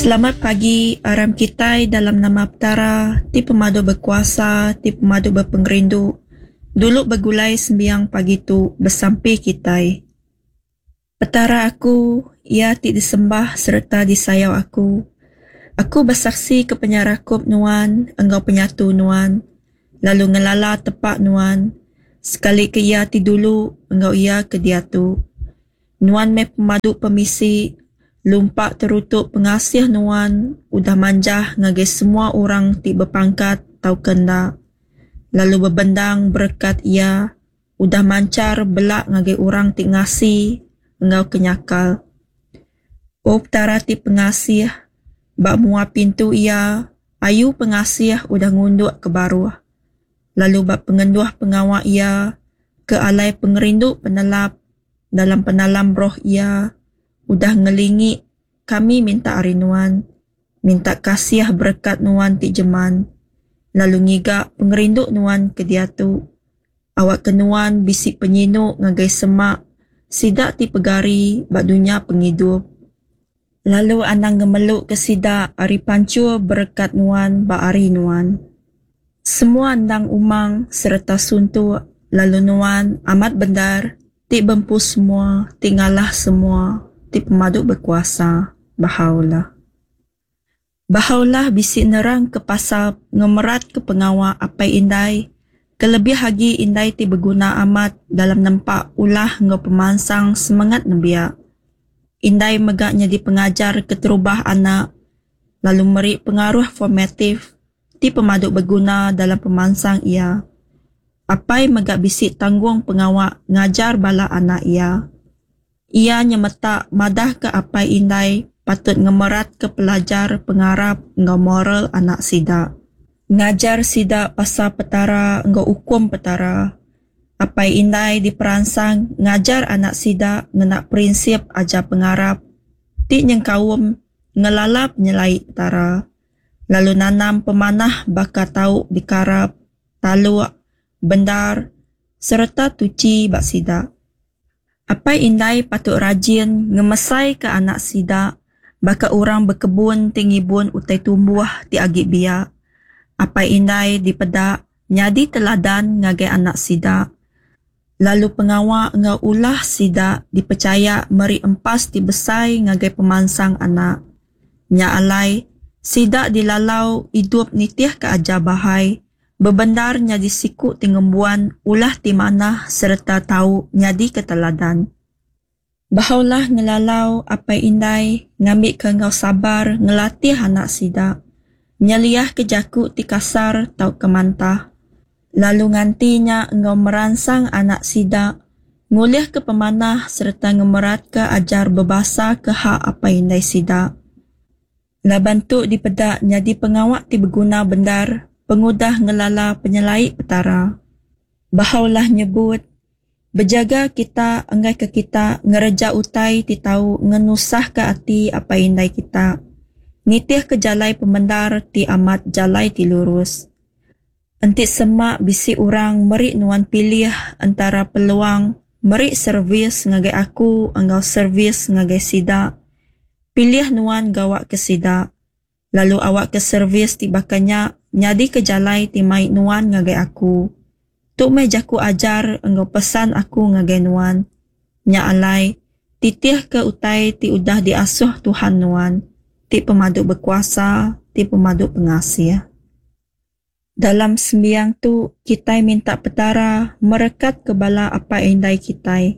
Selamat pagi, aram kita dalam nama Petara, ti pemadu berkuasa, ti pemadu berpengerindu. Dulu bergulai sembiang pagi tu bersampai kita. Petara aku, ia ti disembah serta disayau aku. Aku bersaksi ke penyarakup nuan, engkau penyatu nuan. Lalu ngelala tepak nuan. Sekali ke ia ti dulu, engkau ia ke dia tu. Nuan me pemadu pemisi, lumpak terutuk pengasih nuan, udah manjah ngagai semua orang ti berpangkat tau kenda. Lalu berbendang berkat ia, udah mancar belak ngagai orang ti ngasih, engkau kenyakal. Oh Petara ti pengasih, bak mua pintu ia, ayu pengasih udah ngunduk ke baru. Lalu bak pengenduah pengawak ia, ke alai pengerindu penelap, dalam penalam roh ia, udah ngelingi kami minta arinuan, minta kasih berkat nuan ti jeman. Lalu ngiga pengerinduk nuan ke dia tu. Awak kenuan bisik penyinuk ngagai semak, sidak ti pegari bak dunia penghidup. Lalu anang gemeluk ke sidak ari pancur berkat nuan bak ari nuan. Semua andang umang serta suntuk, lalu nuan amat bendar, ti bempu semua, ti ngalah semua, ti pemadu berkuasa, bahaulah. Bahaulah bisik nerang ke pasal ngemerat ke pengawak apai indai, kelebih hagi indai ti berguna amat dalam nampak ulah ngau pemansang semangat nebiak. Indai megaknya di pengajar keterubah anak, lalu meri pengaruh formatif, ti pemadu berguna dalam pemansang ia. Apai megak bisik tanggung pengawak ngajar bala anak ia. Ia nyemetak madah ke apai indai patut ngemerat ke pelajar pengarap ngau moral anak sidak. Ngajar sidak pasal Petara ngau hukum Petara. Apai indai diperansang ngajar anak sidak ngenak prinsip ajar pengarap. Ti nyeng kawum ngelalap nyelai Petara. Lalu nanam pemanah baka tau dikarap, taluk, bendar, serta tuci bak sidak. Apai indai patut rajin ngemesai ke anak sidak, baka orang berkebun tingibun utai tumbuh ti agik biak. Apai indai dipedak nyadi teladan ngagai anak sidak. Lalu pengawak ngau ulah sidak dipercaya meri empas ti besai ngagai pemansang anak. Nya alai, sidak dilalau hidup nitih ke ajar bahai, bebendar nyadi siku tingembuan ulah ti manah serta tahu nyadi keteladan. Bahaulah ngelalau apai indai ngambil ke ngau sabar ngelatih anak sidak. Nyeliah ke jaku ti kasar tau kemantah. Lalu ngantinya ngau meransang anak sidak, ngulih ke pemanah serta ngemerat ke ajar berbasa ke hak apai indai sidak. La bantuk dipedak nyadi pengawak ti berguna bendar, pengudah ngelala penyelai Petara. Bahaulah nyebut, berjaga kita enggai ke kita ngereja utai ti tahu ngenusah ke hati apa indai kita. Nitih ke jalai pemendar ti amat jalai ti lurus. Entik semak bisi orang meri nuan pilih antara peluang meri servis ngagai aku engkau servis ngagai sidak. Pilih nuan gawak ke sidak. Lalu awak ke servis ti bakanya nyadi ke jalai ti mai nuan ngagai aku. Tuk mai jaku ajar engkau pesan aku ngagai nuan. Nya alai, titih ke utai ti udah diasuh Tuhan nuan. Ti pemadu berkuasa, ti pemadu pengasih. Dalam sembiang tu, kita minta Petara merekat ke bala apa indai kita.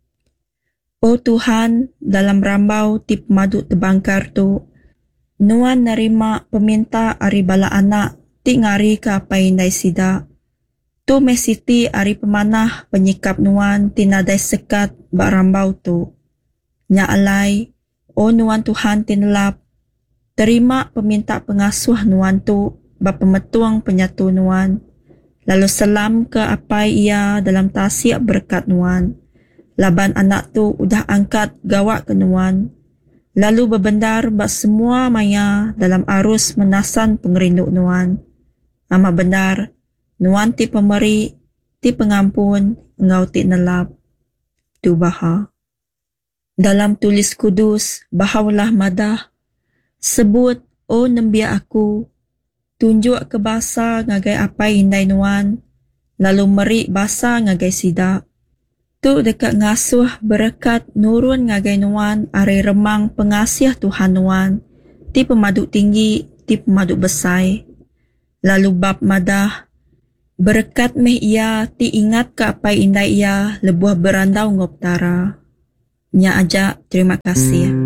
Oh Tuhan, dalam rambau ti pemadu terbangkar tu, nuan nerima peminta ari bala anak ti ngari ke apa indai sidak. Tu mesiti ari pemanah penyikap nuan tinadai sekat bak rambau tu. Nya alai, oh nuan Tuhan tinelap, terima peminta pengasuh nuan tu bak pemetuang penyatu nuan. Lalu selam ke apa ia dalam tasik berkat nuan. Laban anak tu udah angkat gawak ke nuan. Lalu berbendar bak semua maya dalam arus menasan pengerinduk nuan. Amat benar, nuan ti pemeri, ti pengampun, engau ti nelap. Tu baha. Dalam tulis kudus, bahaulah madah, Sebut, o nambia aku. Tunjuk ke basa ngagai apai indai nuan. Lalu meri basa ngagai sidak. Tu dekat ngasuh berkat nurun ngagai nuan are remang pengasih Tuhan nuan. Ti pemaduk tinggi, ti pemaduk besai. Lalu bab madah. Berkat meh ia ti ingat ke apai indai ia lebuah berandau ngoptara. Nya aja, terima kasih.